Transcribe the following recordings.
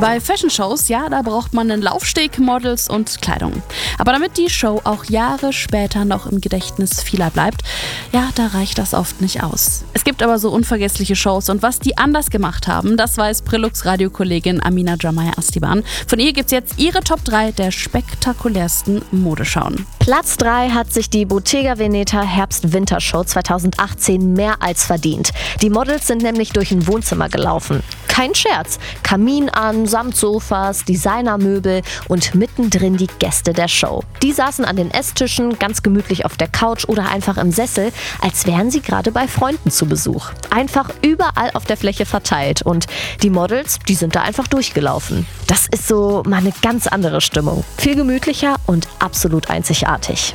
Bei Fashion-Shows, ja, da braucht man einen Laufsteg, Models und Kleidung. Aber damit die Show auch Jahre später noch im Gedächtnis vieler bleibt, ja, da reicht das oft nicht aus. Es gibt aber so unvergessliche Shows und was die anders gemacht haben, das weiß Prelux-Radio-Kollegin Amina Jamaya-Astiban. Von ihr gibt's jetzt ihre Top 3 der spektakulärsten Modeschauen. Platz 3 hat sich die Bottega Veneta Herbst-Winter-Show 2018 mehr als verdient. Die Models sind nämlich durch ein Wohnzimmer gelaufen. Kein Scherz. Kamin an, Samtsofas, Designermöbel und mittendrin die Gäste der Show. Die saßen an den Esstischen, ganz gemütlich auf der Couch oder einfach im Sessel, als wären sie gerade bei Freunden zu Besuch. Einfach überall auf der Fläche verteilt und die Models, die sind da einfach durchgelaufen. Das ist so mal eine ganz andere Stimmung. Viel gemütlicher und absolut einzigartig.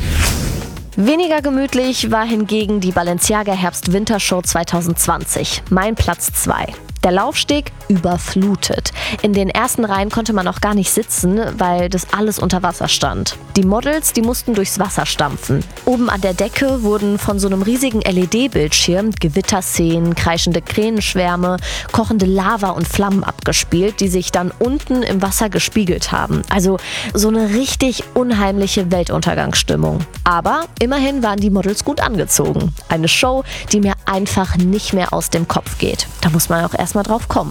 Weniger gemütlich war hingegen die Balenciaga Herbst-Winter-Show 2020. Mein Platz 2. Der Laufsteg überflutet. In den ersten Reihen konnte man auch gar nicht sitzen, weil das alles unter Wasser stand. Die Models, die mussten durchs Wasser stampfen. Oben an der Decke wurden von so einem riesigen LED-Bildschirm Gewitterszenen, kreischende Krähenschwärme, kochende Lava und Flammen abgespielt, die sich dann unten im Wasser gespiegelt haben. Also so eine richtig unheimliche Weltuntergangsstimmung. Aber immerhin waren die Models gut angezogen. Eine Show, die mir einfach nicht mehr aus dem Kopf geht. Da muss man auch erstmal drauf kommen.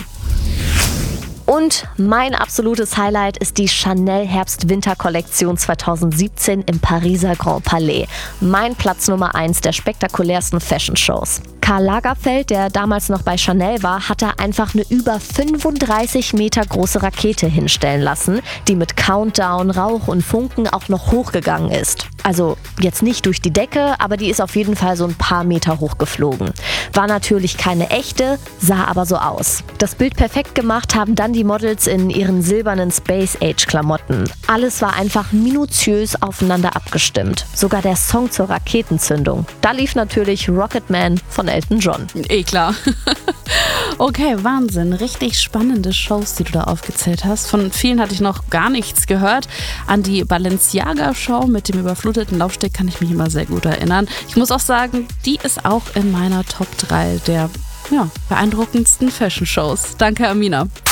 Und mein absolutes Highlight ist die Chanel Herbst-Winter-Kollektion 2017 im Pariser Grand Palais. Mein Platz Nummer 1 der spektakulärsten Fashion-Shows. Karl Lagerfeld, der damals noch bei Chanel war, hat da einfach eine über 35 Meter große Rakete hinstellen lassen, die mit Countdown, Rauch und Funken auch noch hochgegangen ist. Also jetzt nicht durch die Decke, aber die ist auf jeden Fall so ein paar Meter hochgeflogen. War natürlich keine echte, sah aber so aus. Das Bild perfekt gemacht haben dann die Models in ihren silbernen Space-Age-Klamotten. Alles war einfach minutiös aufeinander abgestimmt. Sogar der Song zur Raketenzündung. Da lief natürlich Rocketman von Elton John. Klar. Okay, Wahnsinn. Richtig spannende Shows, die du da aufgezählt hast. Von vielen hatte ich noch gar nichts gehört. An die Balenciaga-Show mit dem überfluteten Laufsteg kann ich mich immer sehr gut erinnern. Ich muss auch sagen, die ist auch in meiner Top 3 der beeindruckendsten Fashion-Shows. Danke, Amina.